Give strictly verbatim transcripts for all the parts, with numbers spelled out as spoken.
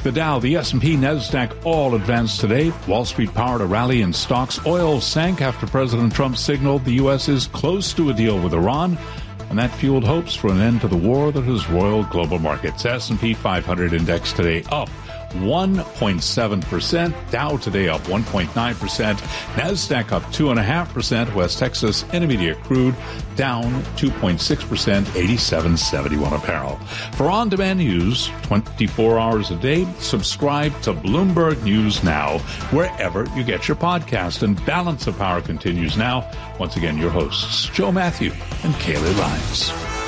The Dow, the S and P, NASDAQ all advanced today. Wall Street powered a rally in stocks. Oil sank after President Trump signaled the U S is close to a deal with Iran, and that fueled hopes for an end to the war that has roiled global markets. S and P five hundred index today up one point seven percent. Dow today up one point nine percent. NASDAQ up two point five percent. West Texas Intermediate crude down two point six percent, eighty-seven seventy-one a barrel. For on-demand news twenty-four hours a day, subscribe to Bloomberg News Now, wherever you get your podcast. And Balance of Power continues now. Once again, your hosts, Joe Matthew and Kaylee Lyons.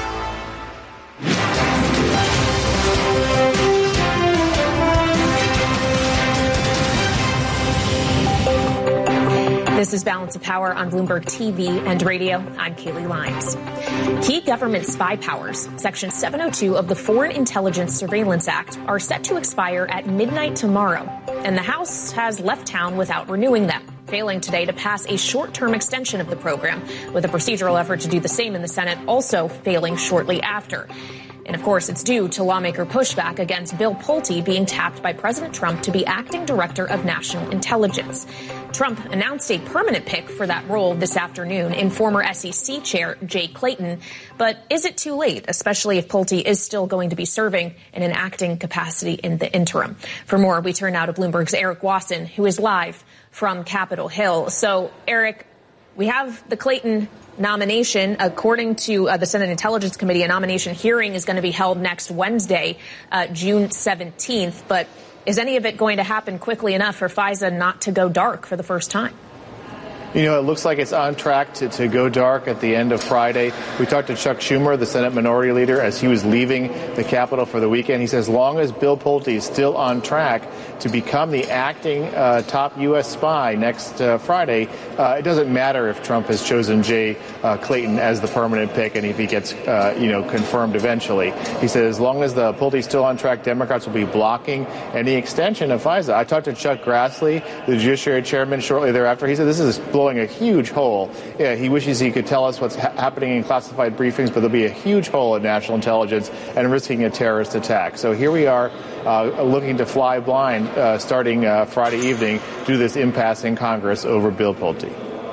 This is Balance of Power on Bloomberg T V and radio. I'm Kaylee Lyons. Key government spy powers, Section seven oh two of the Foreign Intelligence Surveillance Act, are set to expire at midnight tomorrow, and the House has left town without renewing them, failing today to pass a short-term extension of the program, with a procedural effort to do the same in the Senate also failing shortly after. And of course, it's due to lawmaker pushback against Bill Pulte being tapped by President Trump to be acting director of national intelligence. Trump announced a permanent pick for that role this afternoon in former S E C chair Jay Clayton. But is it too late, especially if Pulte is still going to be serving in an acting capacity in the interim? For more, we turn now to Bloomberg's Eric Wasson, who is live from Capitol Hill. So, Eric, we have the Clayton nomination. According to uh, the Senate Intelligence Committee, a nomination hearing is going to be held next Wednesday, uh, June seventeenth. But is any of it going to happen quickly enough for FISA not to go dark for the first time? You know, it looks like it's on track to, to go dark at the end of Friday. We talked to Chuck Schumer, the Senate Minority Leader, as he was leaving the Capitol for the weekend. He says as long as Bill Pulte is still on track to become the acting uh, top U S spy next uh, Friday, uh, it doesn't matter if Trump has chosen Jay uh, Clayton as the permanent pick and if he gets, uh, you know, confirmed eventually. He said as long as the Pulte is still on track, Democrats will be blocking any extension of FISA. I talked to Chuck Grassley, the Judiciary Chairman, shortly thereafter. He said this is blowing a huge hole. Yeah, he wishes he could tell us what's ha- happening in classified briefings, but there'll be a huge hole in national intelligence and risking a terrorist attack. So here we are uh, looking to fly blind uh, starting uh, Friday evening due to this impasse in Congress over Bill Pulte.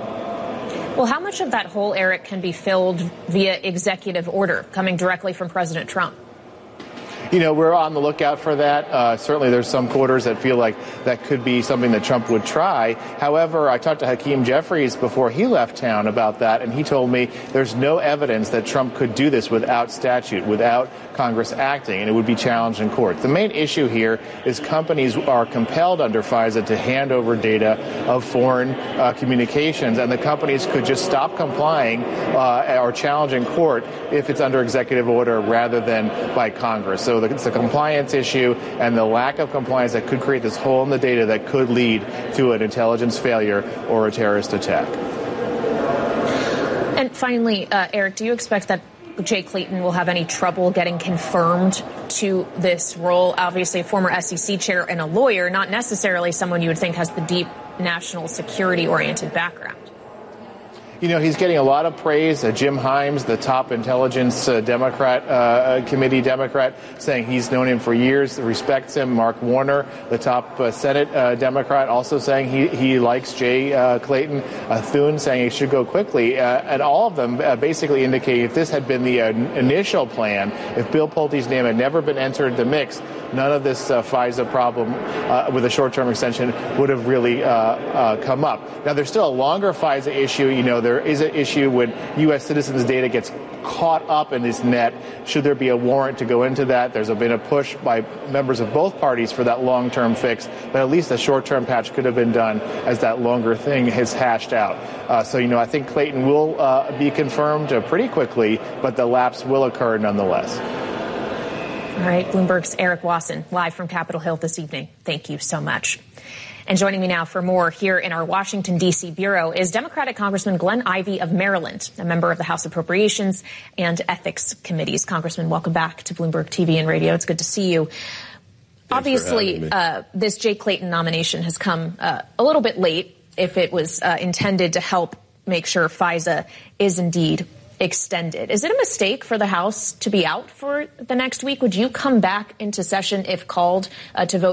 Well, how much of that hole, Eric, can be filled via executive order coming directly from President Trump? You know, we're on the lookout for that. Uh, certainly there's some quarters that feel like that could be something that Trump would try. However, I talked to Hakeem Jeffries before he left town about that, and he told me there's no evidence that Trump could do this without statute, without Congress acting, and it would be challenged in court. The main issue here is companies are compelled under FISA to hand over data of foreign uh, communications, and the companies could just stop complying uh, or challenge in court if it's under executive order rather than by Congress. So it's a compliance issue and the lack of compliance that could create this hole in the data that could lead to an intelligence failure or a terrorist attack. And finally, uh, Eric, do you expect that Jay Clayton will have any trouble getting confirmed to this role? Obviously, a former S E C chair and a lawyer, not necessarily someone you would think has the deep national security-oriented background. You know, he's getting a lot of praise. Uh, Jim Himes, the top intelligence uh, Democrat, uh, committee Democrat, saying he's known him for years, respects him. Mark Warner, the top uh, Senate uh, Democrat, also saying he, he likes Jay uh, Clayton. Uh, Thune saying he should go quickly. Uh, and all of them uh, basically indicate if this had been the uh, initial plan, if Bill Pulte's name had never been entered the mix, none of this uh, FISA problem uh, with a short-term extension would have really uh, uh, come up. Now, there's still a longer FISA issue. You know, there is an issue when U S citizens' data gets caught up in this net. Should there be a warrant to go into that? There's been a push by members of both parties for that long-term fix, but at least a short-term patch could have been done as that longer thing has hashed out. Uh, so, you know, I think Clayton will uh, be confirmed uh, pretty quickly, but the lapse will occur nonetheless. All right, Bloomberg's Eric Wasson, live from Capitol Hill this evening. Thank you so much. And joining me now for more here in our Washington, D C bureau is Democratic Congressman Glenn Ivey of Maryland, a member of the House Appropriations and Ethics Committees. Congressman, welcome back to Bloomberg T V and radio. It's good to see you. Thanks. Obviously, uh, this Jay Clayton nomination has come uh, a little bit late if it was uh, intended to help make sure FISA is indeed extended. Is it a mistake for the House to be out for the next week? Would you come back into session if called uh, to vote